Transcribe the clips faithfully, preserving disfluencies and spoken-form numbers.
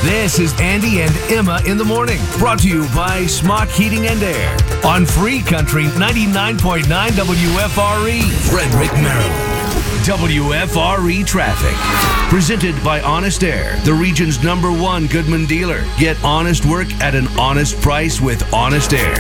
This is Andy and Emma in the morning, brought to you by Smock Heating and Air on Free Country ninety-nine point nine W F R E, Frederick, Maryland. W F R E traffic. Presented by Honest Air, the region's number one Goodman dealer. Get honest work at an honest price with Honest Air.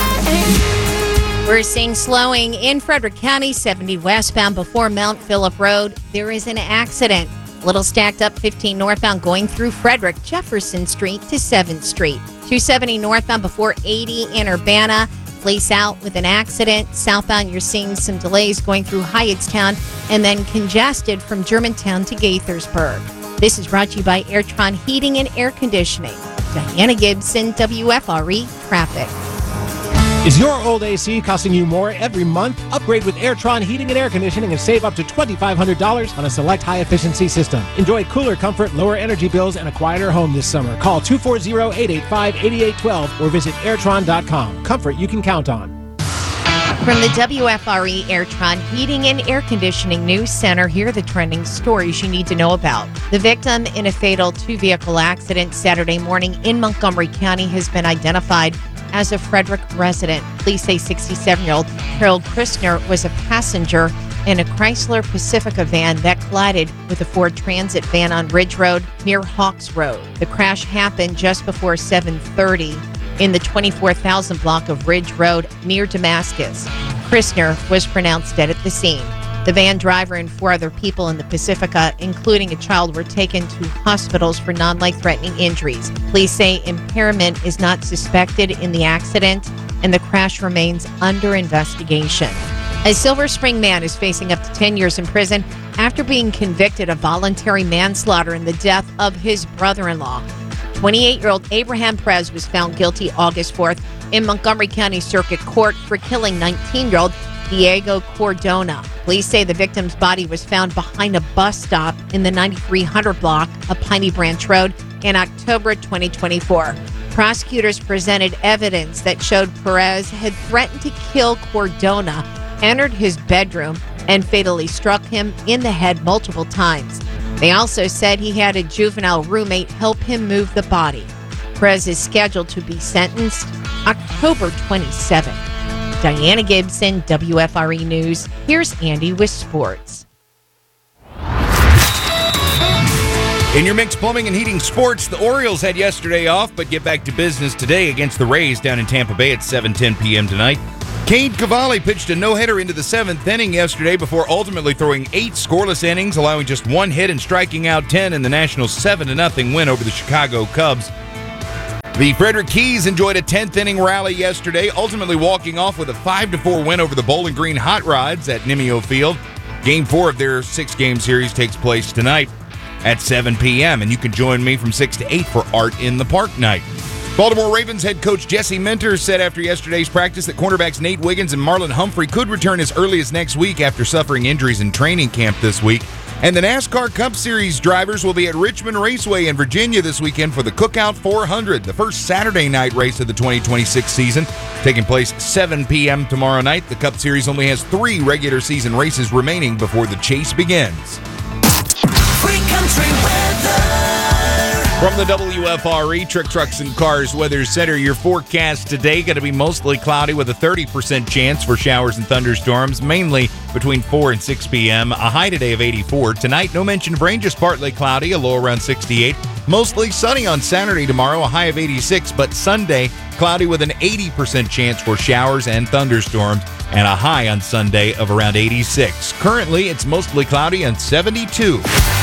We're seeing slowing in Frederick County, seventy westbound before Mount Phillip Road. There is an accident. A little stacked up fifteen northbound going through Frederick, Jefferson Street to seventh Street. two seventy northbound before eighty in Urbana. Place out with an accident. Southbound, you're seeing some delays going through Hyattstown and then congested from Germantown to Gaithersburg. This is brought to you by Airtron Heating and Air Conditioning. Diana Gibson, W F R E Traffic. Is your old A C costing you more every month? Upgrade with Airtron Heating and Air Conditioning and save up to twenty-five hundred dollars on a select high-efficiency system. Enjoy cooler comfort, lower energy bills, and a quieter home this summer. Call two four zero, eight eight five, eight eight one two or visit airtron dot com. Comfort you can count on. From the W F R E Airtron Heating and Air Conditioning News Center, here are the trending stories you need to know about. The victim in a fatal two-vehicle accident Saturday morning in Montgomery County has been identified as a Frederick resident. Police say sixty-seven-year-old Harold Christner was a passenger in a Chrysler Pacifica van that collided with a Ford Transit van on Ridge Road near Hawks Road. The crash happened just before seven thirty in the twenty-four thousand block of Ridge Road near Damascus. Christner was pronounced dead at the scene. The van driver and four other people in the Pacifica, including a child, were taken to hospitals for non-life-threatening injuries. Police say impairment is not suspected in the accident, and the crash remains under investigation. A Silver Spring man is facing up to ten years in prison after being convicted of voluntary manslaughter in the death of his brother-in-law. twenty-eight-year-old Abraham Perez was found guilty August fourth in Montgomery County Circuit Court for killing nineteen-year-old Diego Cordona. Police say the victim's body was found behind a bus stop in the ninety-three hundred block of Piney Branch Road in October twenty twenty-four. Prosecutors presented evidence that showed Perez had threatened to kill Cordona, entered his bedroom, and fatally struck him in the head multiple times. They also said he had a juvenile roommate help him move the body. Perez is scheduled to be sentenced October twenty-seventh. Diana Gibson, W F R E News. Here's Andy with sports. In your mixed plumbing and heating sports, the Orioles had yesterday off, but get back to business today against the Rays down in Tampa Bay at seven ten p.m. tonight. Cade Cavalli pitched a no-hitter into the seventh inning yesterday before ultimately throwing eight scoreless innings, allowing just one hit and striking out ten in the Nationals' seven to nothing win over the Chicago Cubs. The Frederick Keys enjoyed a tenth inning rally yesterday, ultimately walking off with a five to four win over the Bowling Green Hot Rods at Nimio Field. Game four of their six-game series takes place tonight at seven p.m., and you can join me from six to eight for Art in the Park night. Baltimore Ravens head coach Jesse Minter said after yesterday's practice that cornerbacks Nate Wiggins and Marlon Humphrey could return as early as next week after suffering injuries in training camp this week. And the NASCAR Cup Series drivers will be at Richmond Raceway in Virginia this weekend for the Cookout four hundred, the first Saturday night race of the twenty twenty-six season, taking place seven p.m. tomorrow night. The Cup Series only has three regular season races remaining before the chase begins. Free Country weather. From the W F R E Trick Trucks and Cars Weather Center, your forecast today going to be mostly cloudy with a thirty percent chance for showers and thunderstorms, mainly between four and six p.m. A high today of eighty-four. Tonight, no mention of rain, just partly cloudy, a low around sixty-eight. Mostly sunny on Saturday tomorrow, a high of eighty-six, but Sunday, cloudy with an eighty percent chance for showers and thunderstorms, and a high on Sunday of around eighty-six. Currently, it's mostly cloudy and seventy-two.